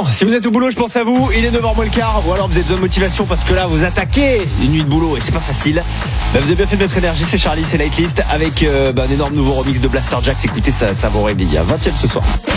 si vous êtes au boulot, je pense à vous. Il est 9h moins le quart. Ou alors vous êtes de motivation parce que là, vous attaquez une nuit de boulot et c'est pas facile. Vous avez bien fait de mettre énergie. C'est Charlie, c'est Nightlist avec un énorme nouveau remix de Blaster Jacks. Écoutez, ça vous réveille. 20e ce soir.